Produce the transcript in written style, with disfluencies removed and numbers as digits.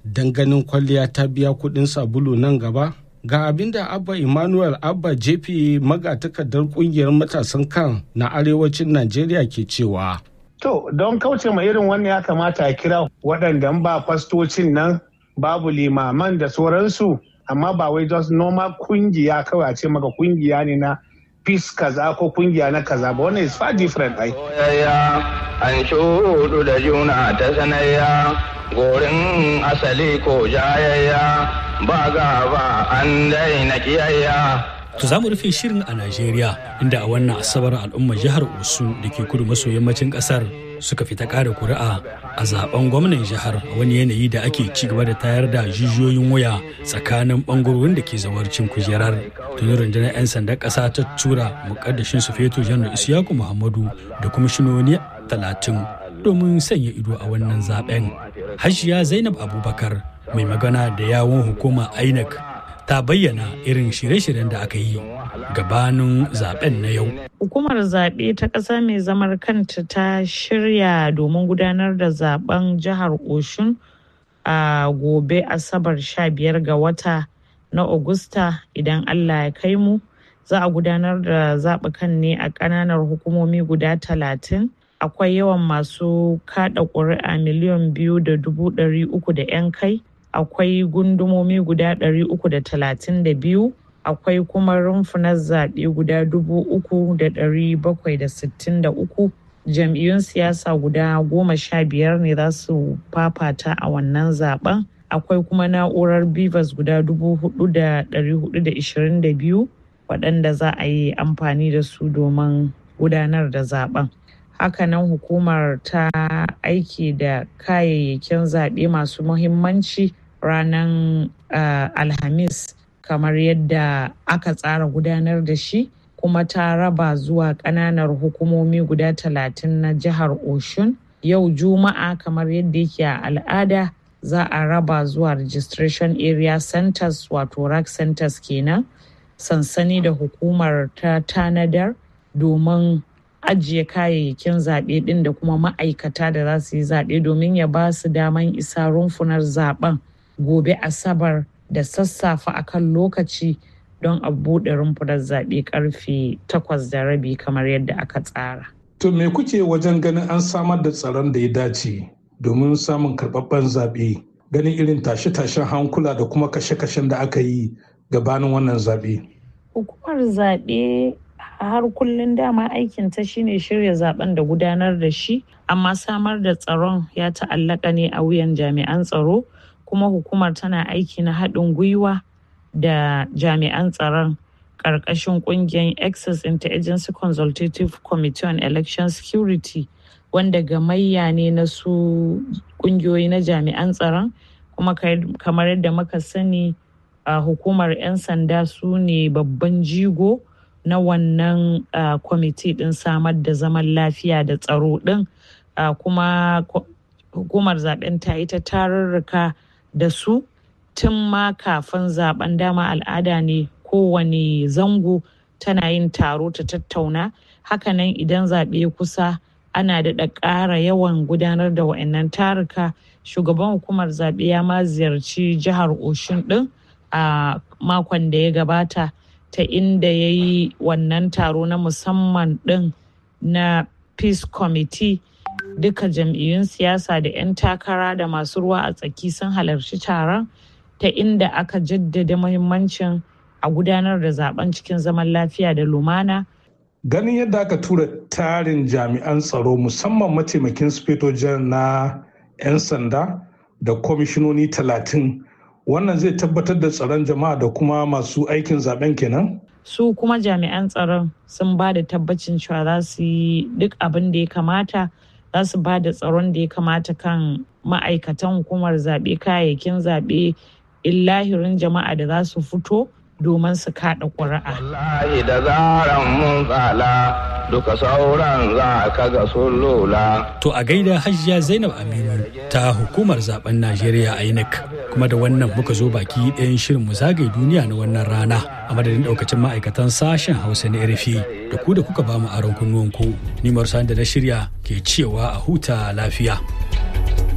don ganin kwalliya ta biya kuɗin sabulu nan gaba? Ga abin da Abba Emmanuel Abba JP magatakardar ƙungiyar matasan kan na arewacin Najeriya ke cewa. To, don kauce ma irin wannan ya kamata a kira waɗanda ba fastocin nan babu limaman da sauransu, amma ba wai just normal kungiya kawai a ce maka kungiya ne na peace kaza ko kungiya na kaza ba, wannan is far different ai. An shudu da juna ta sanayya gorin asali ko jayayya ba gaba an daina kiyayya. To za mu rufe shirin a Najeriya, inda a wannan asabar al'ummar jihar Osun da ke kudu maso yammacin kasar suka fita ƙara kuri'a a zaben gwamnan jihar a wani yanayi da ake ci gaba da tayar da jijiyoyin wuya tsakanin bangarorin da ke zawarcin kujerar. Tuni rundunar 'yan sandan ƙasa ta tura muƙaddashin sufeto janar Isiyaku Muhammadu da kwamishinoni 30 domin sanya ido a wannan zaben. Hajiya Zainab Abubakar, mai magana da yawun hukuma INEC, ta bayyana irin shirye-shiryen da aka yi gabanin zaben na yau. Hukumar zaɓe ta ƙasa mai zamar kanta ta shirya domin gudanar da zaben jihar Osun a gobe Asabar 15 ga wata na Agusta idan Allah ya kai mu. Za a gudanar da zaɓukan ne a ƙananan hukumomi guda 30. Akwai yawan masu kaɗa ƙuri'a 2,300,000 da 'yan kai. Akwai gundumomi guda 332, akwai kuma rumfunan zaɓe guda 3,763. Jam'iyyun siyasa guda 15 ne za su fafata a wannan zaben. Akwai kuma na'urar BVAS guda 4,422 waɗanda za a yi amfani da su domin gudanar da zaben. Hakanan hukumar ta aiki da kayayyakin zaɓe masu muhimmanci ranar Alhamis kamar yadda aka tsara gudanar da shi, kuma ta raba zuwa ƙananan hukumomi guda 30 na jihar Osun. Yau Juma'a kamar yadda yake a al'ada za a raba zuwa registration area centers wato RAC centers kenan, sansani da hukumar ta tanadar domin ajiye kayayyakin zaɓe ɗin da kuma ma'aikata da za su yi zaɓe domin ya ba su daman isa rumfunar zaɓen gobe Asabar da sassafe akan lokaci don a buɗe rumfunar zaɓe karfe 8:30 kamar yadda aka tsara. To me kuke wajen ganin an samar da tsaron da ya dace domin samun karɓaɓɓen zaɓe, ganin irin tashe-tashen hankula da kuma kashe-kashen da aka yi gabanin wannan zaɓe? Hukumar zaɓe har kullum dama aikinta shine shirya zaben da gudanar da shi, amma samar da tsaron ya ta'allaka ne a wuyan jami'an tsaro, kuma hukumar tana aiki na haɗin gwiwa da jami'an tsaron ƙarƙashin ƙungiyar Access Interagency Consultative Committee on Election Security, wanda gamayya ne na su ƙungiyoyi na jami'an tsaron, kuma kamar yadda muka sani hukumar 'yan sanda su ne babban jigo na wannan kwamiti ɗin samar da zaman lafiya da tsaro ɗin, kuma hukumar zaben ta yi ta tarurruka da su tun ma kafin zaben. Dama al'ada ne kowane zango tana yin taro ta tattauna. Hakanan idan zaɓe kusa ana daɗa ƙara yawan gudanar da wa'annan taruka. Shugaban hukumar zaɓe ya ma ziyarci jihar Osun ɗin a makon da ya gabata, ta inda ya yi wannan taro na musamman ɗin na Peace Committee. Duka jam'iyyun siyasa da 'yan takara da masu ruwa a tsaki sun halarci taron, ta inda aka jaddada muhimmancin a gudanar da zaben cikin zaman lafiya da lumana. Ganin yadda aka tura tarin jami'an tsaro musamman mataimakin sufeto na 'yan sanda da kwamishinoni 30, wannan zai tabbatar da tsaron jama'a da kuma masu aikin zaben kenan? Su kuma jami'an tsaron sun ba da tabbacin cewa za su yi duk abin da ya kamata, za su ba da tsaron da ya kamata kan ma'aikatan hukumar zaɓe, kayayyakin zaɓe, illahirin jama'a da za su fito domin su kaɗa ƙuri'a. Wallahi da zaran mun tsala duka sauran za ka ga sun lula. To a gaida Hajiya Zainab Aminu ta hukumar zaben Najeriya INEC, kuma da wannan muka zo baki ɗayan shirin mu zagaye duniya na wannan rana, a madadin ɗaukacin ma'aikatan sashen Hausa na RFI da ku da kuka ba mu aron kunnuwanku. Ni Marsan da na shirya ke cewa a huta lafiya.